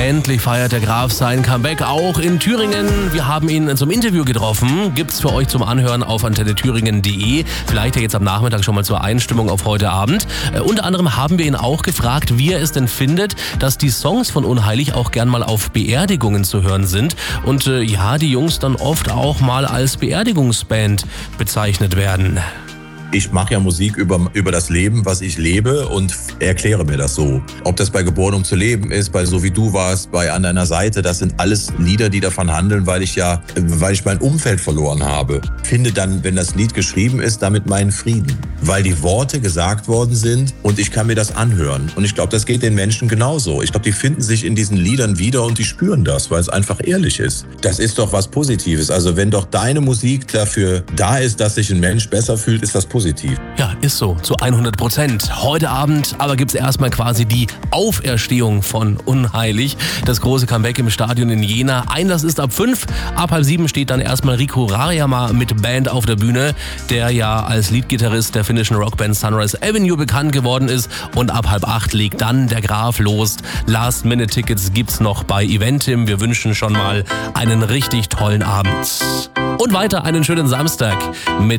Endlich feiert der Graf sein Comeback auch in Thüringen. Wir haben ihn zum Interview getroffen. Gibt's für euch zum Anhören auf antennethüringen.de. Vielleicht ja jetzt am Nachmittag schon mal zur Einstimmung auf heute Abend. Unter anderem haben wir ihn auch gefragt, wie er es denn findet, dass die Songs von Unheilig auch gern mal auf Beerdigungen zu hören sind. Und die Jungs dann oft auch mal als Beerdigungsband bezeichnet werden. Ich mache ja Musik über das Leben, was ich lebe, und erkläre mir das so. Ob das bei Geboren um zu leben ist, bei So wie du warst, bei An deiner Seite, das sind alles Lieder, die davon handeln, weil ich mein Umfeld verloren habe. Finde dann, wenn das Lied geschrieben ist, damit meinen Frieden. Weil die Worte gesagt worden sind und ich kann mir das anhören. Und ich glaube, das geht den Menschen genauso. Ich glaube, die finden sich in diesen Liedern wieder und die spüren das, weil es einfach ehrlich ist. Das ist doch was Positives. Also wenn doch deine Musik dafür da ist, dass sich ein Mensch besser fühlt, ist das positiv. Ja, ist so, zu 100%. Heute Abend aber gibt's erstmal quasi die Auferstehung von Unheilig. Das große Comeback im Stadion in Jena. Einlass ist ab 5. Ab halb 7 steht dann erstmal Riku Rajamaa mit Band auf der Bühne, der ja als Leadgitarrist der finnischen Rockband Sunrise Avenue bekannt geworden ist. Und ab halb 8 legt dann der Graf los. Last-Minute-Tickets gibt's noch bei Eventim. Wir wünschen schon mal einen richtig tollen Abend. Und weiter einen schönen Samstag mit